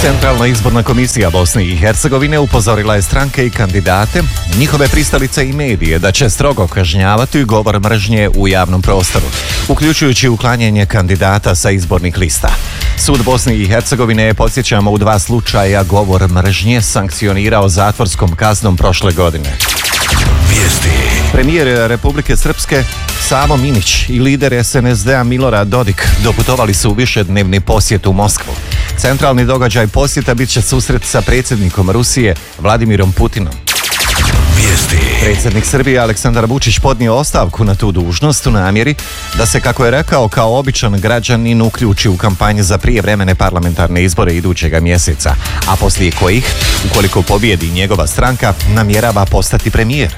Centralna izborna komisija Bosne i Hercegovine upozorila je stranke i kandidate, njihove pristalice i medije da će strogo kažnjavati govor mržnje u javnom prostoru, uključujući uklanjanje kandidata sa izbornih lista. Sud Bosne i Hercegovine je, podsjećamo, u 2 slučaja govor mržnje sankcionirao zatvorskom kaznom prošle godine. Premijer Republike Srpske Savo Minić i lider SNSD-a Milorad Dodik doputovali su u višednevni posjet u Moskvu. Centralni događaj posjeta bit će susret sa predsjednikom Rusije Vladimirom Putinom. Predsjednik Srbije Aleksandar Vučić podnio ostavku na tu dužnost u namjeri da se, kako je rekao, kao običan građanin uključi u kampanju za prijevremene parlamentarne izbore idućega mjeseca, a poslije kojih, ukoliko pobjedi njegova stranka, namjerava postati premijer.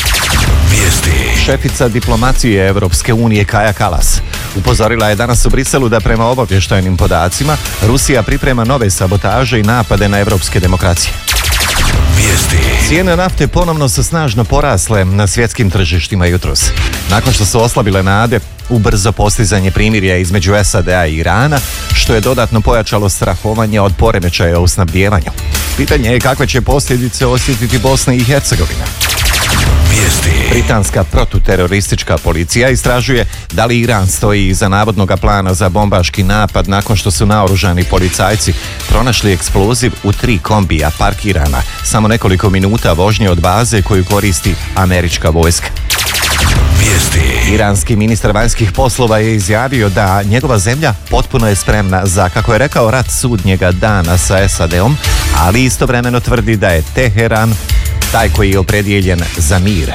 Šefica diplomacije Europske unije Kaja Kallas upozorila je danas u Briselu da prema obavještajnim podacima Rusija priprema nove sabotaže i napade na europske demokracije. Cijene nafte ponovno su snažno porasle na svjetskim tržištima jutros, nakon što su oslabile nade u brzo postizanje primirja između SAD-a i Irana, što je dodatno pojačalo strahovanje od poremećaja u snabdijevanju. Pitanje je kakve će posljedice osjetiti Bosna i Hercegovina. Britanska protuteroristička policija istražuje da li Iran stoji iza navodnog plana za bombaški napad nakon što su naoružani policajci pronašli eksploziv u 3 kombija parkirana samo nekoliko minuta vožnje od baze koju koristi američka vojska. Iranski ministar vanjskih poslova je izjavio da njegova zemlja potpuno je spremna za, kako je rekao, rat sudnjega dana sa SAD-om, ali istovremeno tvrdi da je Teheran taj koji je opredijeljen za mir.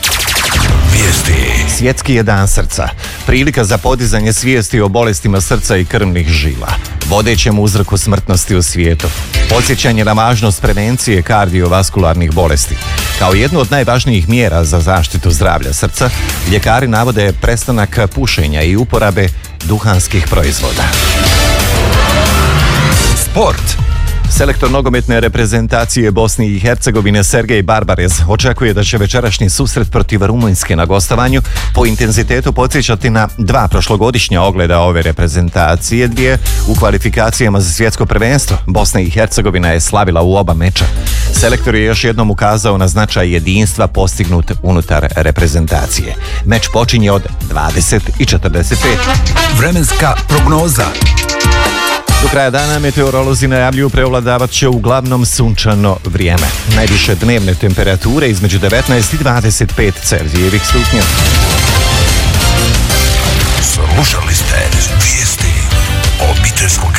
Svjetski je dan srca, prilika za podizanje svijesti o bolestima srca i krvnih žila, vodećem uzroku smrtnosti u svijetu, podsjećanje na važnost prevencije kardiovaskularnih bolesti. Kao jednu od najvažnijih mjera za zaštitu zdravlja srca, ljekari navode prestanak pušenja i uporabe duhanskih proizvoda. Sport. Selektor nogometne reprezentacije Bosne i Hercegovine Sergej Barbarez očekuje da će večerašnji susret protiv Rumunjske na gostovanju po intenzitetu podsjećati na 2 prošlogodišnja ogleda ove reprezentacije, gdje u kvalifikacijama za svjetsko prvenstvo Bosna i Hercegovina je slavila u oba meča. Selektor je još jednom ukazao na značaj jedinstva postignut unutar reprezentacije. Meč počinje od 20:45. Vremenska prognoza. Do kraja dana meteorolozi najavljuju preovladavat će uglavnom sunčano vrijeme. Najviše dnevne temperature između 19 i 25 Celzijevih stupnja. Slušali ste vijesti obiteljskog